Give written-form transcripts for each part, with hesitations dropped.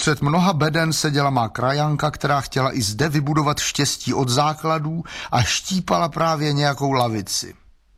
Uprostřed mnoha beden seděla má krajanka, která chtěla i zde vybudovat štěstí od základů a štípala právě nějakou lavici.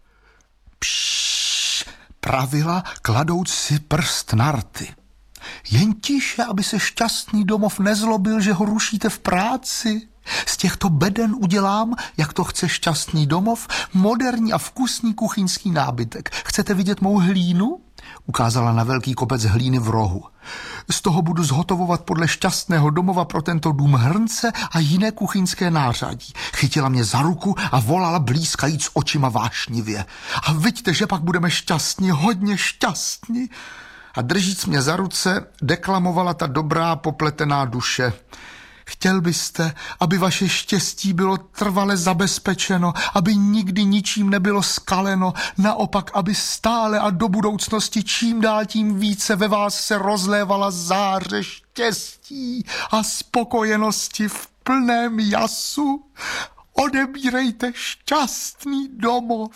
Pšš, pravila, kladouc si prst na rty. Jen tiše, aby se šťastný domov nezlobil, že ho rušíte v práci. Z těchto beden udělám, jak to chce šťastný domov, moderní a vkusný kuchyňský nábytek. Chcete vidět mou hlínu? Ukázala na velký kopec hlíny v rohu. Z toho budu zhotovovat podle šťastného domova pro tento dům hrnce a jiné kuchyňské nářadí. Chytila mě za ruku a volala blízkajíc očima vášnivě. A vidíte, že pak budeme šťastní, hodně šťastní. A držíc mě za ruce, deklamovala ta dobrá popletená duše. Chtěl byste, aby vaše štěstí bylo trvale zabezpečeno, aby nikdy ničím nebylo skaleno, naopak, aby stále a do budoucnosti čím dál tím více ve vás se rozlévala záře štěstí a spokojenosti v plném jasu. Odebírejte šťastný domov.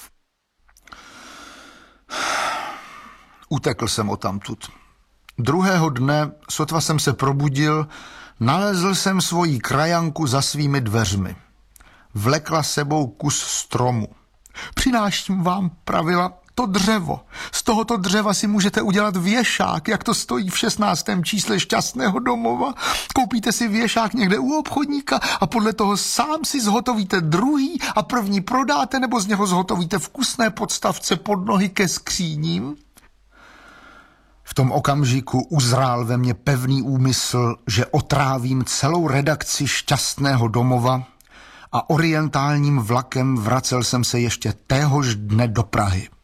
Utekl jsem odtamtud. Druhého dne, sotva jsem se probudil, nalezl jsem svoji krajanku za svými dveřmi. Vlekla sebou kus stromu. Přináším vám, pravila, to dřevo. Z tohoto dřeva si můžete udělat věšák, jak to stojí v 16. čísle šťastného domova. Koupíte si věšák někde u obchodníka a podle toho sám si zhotovíte druhý a první prodáte nebo z něho zhotovíte vkusné podstavce pod nohy ke skříním. V tom okamžiku uzrál ve mně pevný úmysl, že otrávím celou redakci šťastného domova a orientálním vlakem vracel jsem se ještě téhož dne do Prahy.